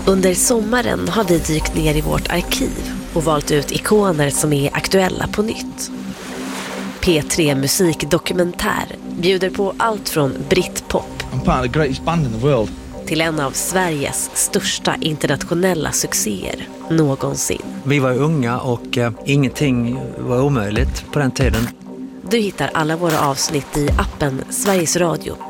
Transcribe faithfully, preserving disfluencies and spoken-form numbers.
Under sommaren har vi dykt ner i vårt arkiv och valt ut ikoner som är aktuella på nytt. P tre Musikdokumentär bjuder på allt från Britpop I'm part of the greatest band in the world. till en av Sveriges största internationella succéer någonsin. Vi var unga och eh, ingenting var omöjligt på den tiden. Du hittar alla våra avsnitt i appen Sveriges Radio